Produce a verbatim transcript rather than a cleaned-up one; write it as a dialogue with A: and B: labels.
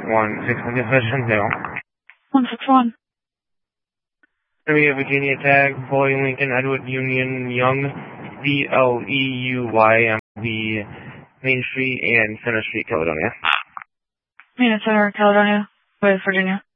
A: one six one zero.
B: one six one.
A: We have Virginia tag, Boy, Lincoln, Edward, Union, Young, B L E U Y M V, Main Street and Center Street, Caledonia.
B: Main and Center, Caledonia, with Virginia.